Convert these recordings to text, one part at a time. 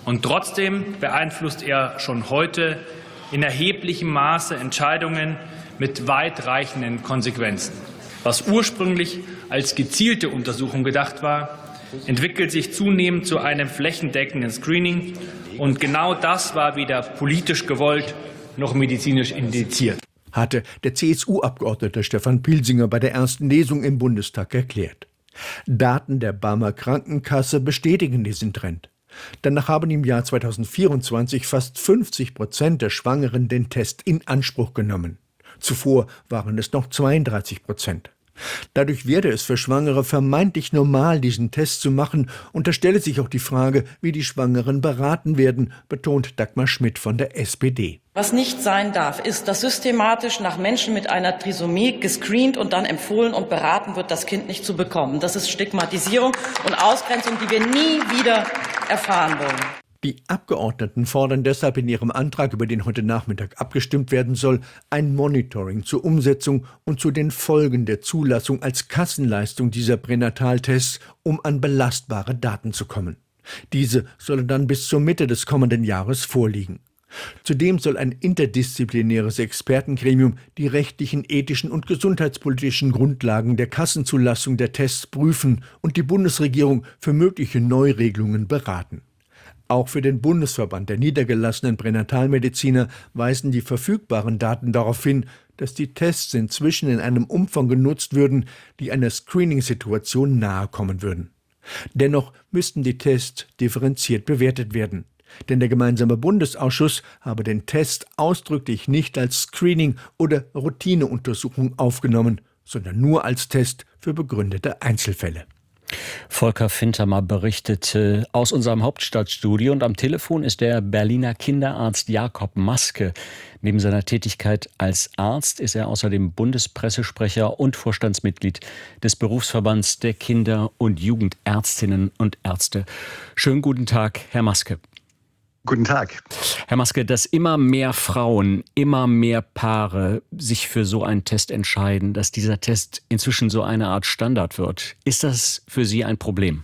Und trotzdem beeinflusst er schon heute in erheblichem Maße Entscheidungen mit weitreichenden Konsequenzen. Was ursprünglich als gezielte Untersuchung gedacht war, entwickelt sich zunehmend zu einem flächendeckenden Screening. Und genau das war weder politisch gewollt noch medizinisch indiziert, hatte der CSU-Abgeordnete Stefan Pilsinger bei der ersten Lesung im Bundestag erklärt. Daten der Barmer Krankenkasse bestätigen diesen Trend. Danach haben im Jahr 2024 fast 50% der Schwangeren den Test in Anspruch genommen. Zuvor waren es noch 32%. Dadurch werde es für Schwangere vermeintlich normal, diesen Test zu machen, und da stelle sich auch die Frage, wie die Schwangeren beraten werden, betont Dagmar Schmidt von der SPD. Was nicht sein darf, ist, dass systematisch nach Menschen mit einer Trisomie gescreent und dann empfohlen und beraten wird, das Kind nicht zu bekommen. Das ist Stigmatisierung und Ausgrenzung, die wir nie wieder erfahren wollen. Die Abgeordneten fordern deshalb in ihrem Antrag, über den heute Nachmittag abgestimmt werden soll, ein Monitoring zur Umsetzung und zu den Folgen der Zulassung als Kassenleistung dieser Pränataltests, um an belastbare Daten zu kommen. Diese sollen dann bis zur Mitte des kommenden Jahres vorliegen. Zudem soll ein interdisziplinäres Expertengremium die rechtlichen, ethischen und gesundheitspolitischen Grundlagen der Kassenzulassung der Tests prüfen und die Bundesregierung für mögliche Neuregelungen beraten. Auch für den Bundesverband der niedergelassenen Pränatalmediziner weisen die verfügbaren Daten darauf hin, dass die Tests inzwischen in einem Umfang genutzt würden, die einer Screening-Situation nahe kommen würden. Dennoch müssten die Tests differenziert bewertet werden. Denn der gemeinsame Bundesausschuss habe den Test ausdrücklich nicht als Screening- oder Routineuntersuchung aufgenommen, sondern nur als Test für begründete Einzelfälle. Volker Fintermer berichtete aus unserem Hauptstadtstudio, und am Telefon ist der Berliner Kinderarzt Jakob Maske. Neben seiner Tätigkeit als Arzt ist er außerdem Bundespressesprecher und Vorstandsmitglied des Berufsverbands der Kinder- und Jugendärztinnen und Ärzte. Schönen guten Tag, Herr Maske. Guten Tag. Herr Maske, dass immer mehr Frauen, immer mehr Paare sich für so einen Test entscheiden, dass dieser Test inzwischen so eine Art Standard wird, ist das für Sie ein Problem?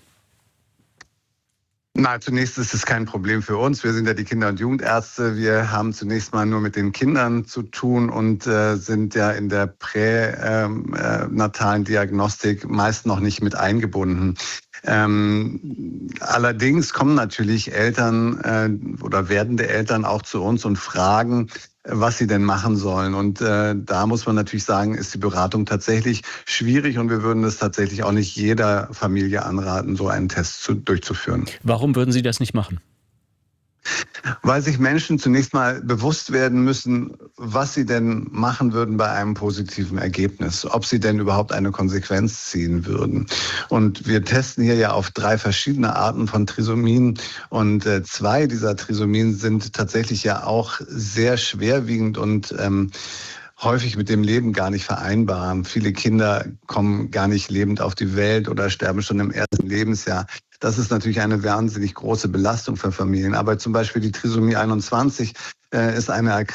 Na, zunächst ist es kein Problem für uns. Wir sind ja die Kinder- und Jugendärzte. Wir haben zunächst mal nur mit den Kindern zu tun und sind ja in der pränatalen Diagnostik meist noch nicht mit eingebunden. Allerdings kommen natürlich Eltern oder werdende Eltern auch zu uns und fragen, was sie denn machen sollen. Und da muss man natürlich sagen, ist die Beratung tatsächlich schwierig, und wir würden es tatsächlich auch nicht jeder Familie anraten, so einen Test durchzuführen. Warum würden Sie das nicht machen? Weil sich Menschen zunächst mal bewusst werden müssen, was sie denn machen würden bei einem positiven Ergebnis, ob sie denn überhaupt eine Konsequenz ziehen würden. Und wir testen hier ja auf 3 verschiedene Arten von Trisomien, und 2 dieser Trisomien sind tatsächlich ja auch sehr schwerwiegend und häufig mit dem Leben gar nicht vereinbar. Viele Kinder kommen gar nicht lebend auf die Welt oder sterben schon im ersten Lebensjahr. Das ist natürlich eine wahnsinnig große Belastung für Familien. Aber zum Beispiel die Trisomie 21 ist eine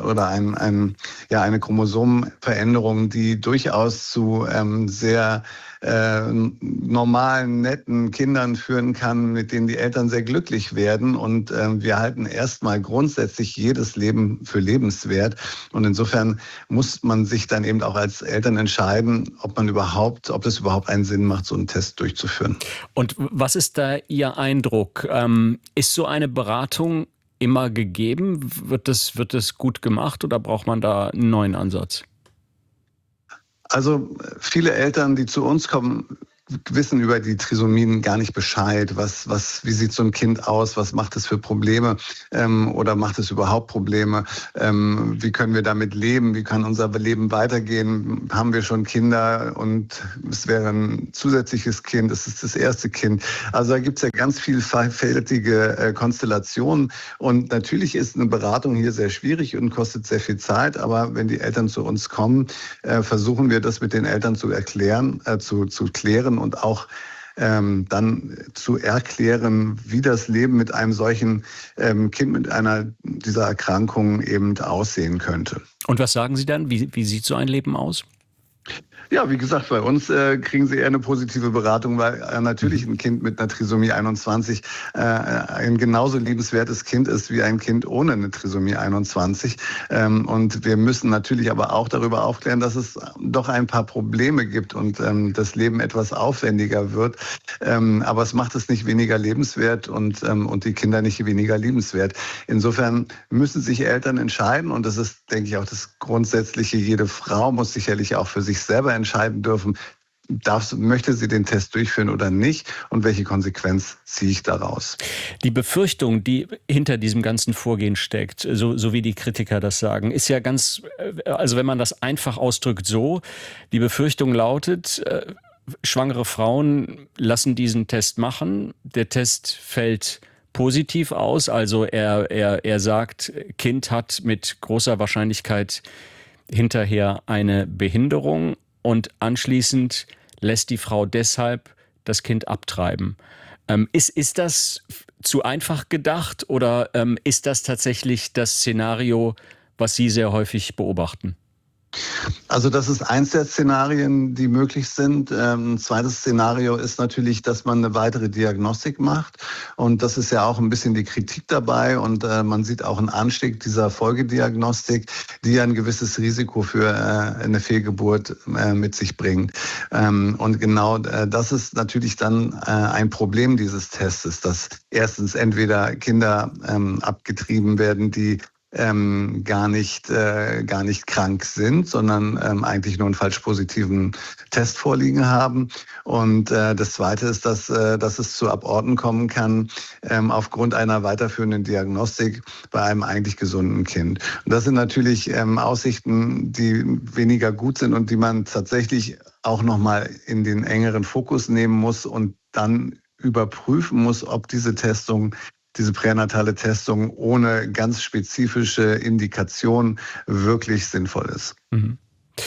Chromosomenveränderung, die durchaus zu sehr normalen, netten Kindern führen kann, mit denen die Eltern sehr glücklich werden. Und wir halten erstmal grundsätzlich jedes Leben für lebenswert. Und insofern muss man sich dann eben auch als Eltern entscheiden, ob es überhaupt einen Sinn macht, so einen Test durchzuführen. Und was ist da Ihr Eindruck? Ist so eine Beratung immer gegeben? Wird das gut gemacht, oder braucht man da einen neuen Ansatz? Also viele Eltern, die zu uns kommen, wissen über die Trisomien gar nicht Bescheid. Wie sieht so ein Kind aus? Was macht es für Probleme? Oder macht es überhaupt Probleme? Wie können wir damit leben? Wie kann unser Leben weitergehen? Haben wir schon Kinder und es wäre ein zusätzliches Kind? Es ist das erste Kind. Also da gibt es ja ganz vielfältige Konstellationen. Und natürlich ist eine Beratung hier sehr schwierig und kostet sehr viel Zeit. Aber wenn die Eltern zu uns kommen, versuchen wir das mit den Eltern zu erklären, zu klären und auch dann zu erklären, wie das Leben mit einem solchen Kind mit einer dieser Erkrankungen eben aussehen könnte. Und was sagen Sie dann? Wie sieht so ein Leben aus? Ja, wie gesagt, bei uns kriegen Sie eher eine positive Beratung, weil natürlich ein Kind mit einer Trisomie 21 ein genauso liebenswertes Kind ist wie ein Kind ohne eine Trisomie 21. Und wir müssen natürlich aber auch darüber aufklären, dass es doch ein paar Probleme gibt und das Leben etwas aufwendiger wird. Aber es macht es nicht weniger lebenswert und die Kinder nicht weniger liebenswert. Insofern müssen sich Eltern entscheiden und das ist, denke ich, auch das Grundsätzliche. Jede Frau muss sicherlich auch für sich selber entscheiden dürfen, möchte sie den Test durchführen oder nicht und welche Konsequenz ziehe ich daraus. Die Befürchtung, die hinter diesem ganzen Vorgehen steckt, so wie die Kritiker das sagen, ist ja also wenn man das einfach ausdrückt so, die Befürchtung lautet, schwangere Frauen lassen diesen Test machen, der Test fällt positiv aus, also er sagt, Kind hat mit großer Wahrscheinlichkeit hinterher eine Behinderung und anschließend lässt die Frau deshalb das Kind abtreiben. Ist das zu einfach gedacht oder ist das tatsächlich das Szenario, was Sie sehr häufig beobachten? Also das ist eins der Szenarien, die möglich sind. Ein zweites Szenario ist natürlich, dass man eine weitere Diagnostik macht. Und das ist ja auch ein bisschen die Kritik dabei. Und man sieht auch einen Anstieg dieser Folgediagnostik, die ja ein gewisses Risiko für eine Fehlgeburt mit sich bringt. Und genau das ist natürlich dann ein Problem dieses Testes, dass erstens entweder Kinder abgetrieben werden, die gar nicht krank sind, sondern eigentlich nur einen falsch positiven Test vorliegen haben. Und das Zweite ist, dass es zu Aborten kommen kann aufgrund einer weiterführenden Diagnostik bei einem eigentlich gesunden Kind. Und das sind natürlich Aussichten, die weniger gut sind und die man tatsächlich auch nochmal in den engeren Fokus nehmen muss und dann überprüfen muss, ob diese pränatale Testung ohne ganz spezifische Indikation wirklich sinnvoll ist. Mhm.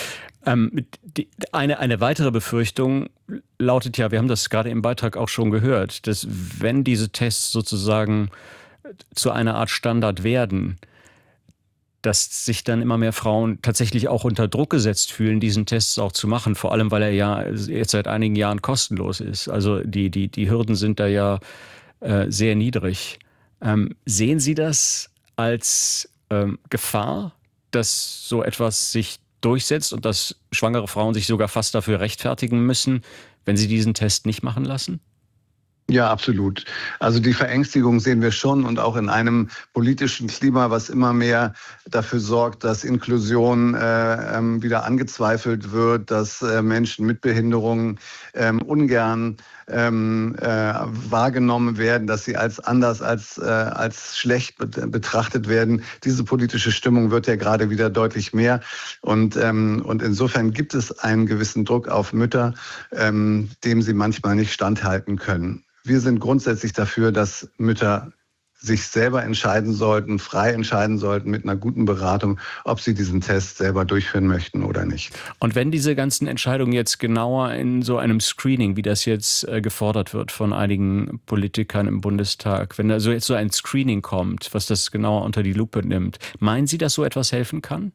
Eine weitere Befürchtung lautet ja, wir haben das gerade im Beitrag auch schon gehört, dass wenn diese Tests sozusagen zu einer Art Standard werden, dass sich dann immer mehr Frauen tatsächlich auch unter Druck gesetzt fühlen, diesen Tests auch zu machen, vor allem weil er ja jetzt seit einigen Jahren kostenlos ist. Also die Hürden sind da ja sehr niedrig. Sehen Sie das als Gefahr, dass so etwas sich durchsetzt und dass schwangere Frauen sich sogar fast dafür rechtfertigen müssen, wenn sie diesen Test nicht machen lassen? Ja, absolut. Also die Verängstigung sehen wir schon und auch in einem politischen Klima, was immer mehr dafür sorgt, dass Inklusion wieder angezweifelt wird, dass Menschen mit Behinderungen ungern wahrgenommen werden, dass sie als anders, als schlecht betrachtet werden. Diese politische Stimmung wird ja gerade wieder deutlich mehr. Und insofern gibt es einen gewissen Druck auf Mütter, dem sie manchmal nicht standhalten können. Wir sind grundsätzlich dafür, dass Mütter sich selber entscheiden sollten, frei entscheiden sollten mit einer guten Beratung, ob sie diesen Test selber durchführen möchten oder nicht. Und wenn diese ganzen Entscheidungen jetzt genauer in so einem Screening, wie das jetzt gefordert wird von einigen Politikern im Bundestag, wenn da so jetzt so ein Screening kommt, was das genauer unter die Lupe nimmt, meinen Sie, dass so etwas helfen kann?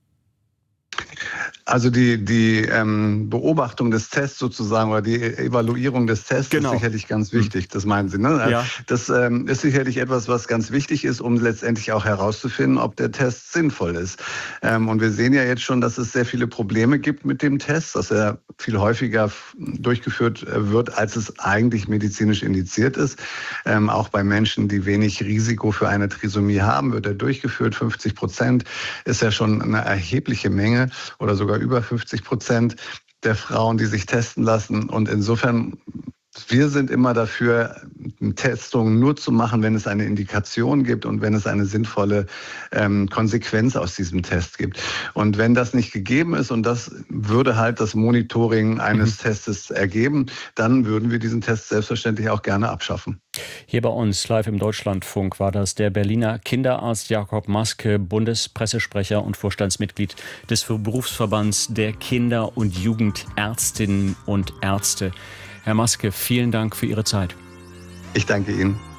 Also die Beobachtung des Tests sozusagen oder die Evaluierung des Tests ist sicherlich ganz wichtig, das meinen Sie, ne? Ja. Das ist sicherlich etwas, was ganz wichtig ist, um letztendlich auch herauszufinden, ob der Test sinnvoll ist. Und wir sehen ja jetzt schon, dass es sehr viele Probleme gibt mit dem Test, dass er viel häufiger durchgeführt wird, als es eigentlich medizinisch indiziert ist. Auch bei Menschen, die wenig Risiko für eine Trisomie haben, wird er durchgeführt. 50% ist ja schon eine erhebliche Menge oder sogar über 50% der Frauen, die sich testen lassen. Und insofern, wir sind immer dafür, Testungen nur zu machen, wenn es eine Indikation gibt und wenn es eine sinnvolle Konsequenz aus diesem Test gibt. Und wenn das nicht gegeben ist, und das würde halt das Monitoring eines Testes ergeben, dann würden wir diesen Test selbstverständlich auch gerne abschaffen. Hier bei uns live im Deutschlandfunk war das der Berliner Kinderarzt Jakob Maske, Bundespressesprecher und Vorstandsmitglied des Berufsverbands der Kinder- und Jugendärztinnen und Ärzte. Herr Maske, vielen Dank für Ihre Zeit. Ich danke Ihnen.